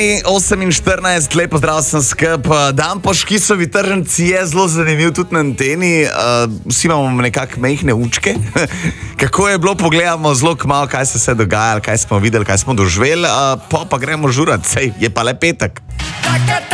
8:14, lepo zdrav sem skup. Dan po škisovi tržnici je zelo zanimiv tudi na anteni. Vsi imamo nekako mehne učke. Kako je bilo, pogledamo zelo kmalu, kaj se je dogajalo, kaj smo videli, kaj smo doživeli. Pa gremo žurat, sej je pa le petek.